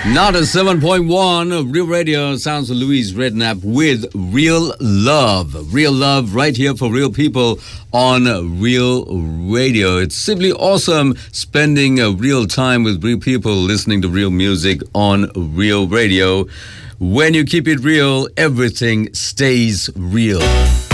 Not a 7.1 of Real Radio. Sounds of Louise Redknapp with Real Love. Real Love right here for real people on Real Radio. It's simply awesome spending real time with real people listening to real music on Real Radio. When you keep it real, everything stays real.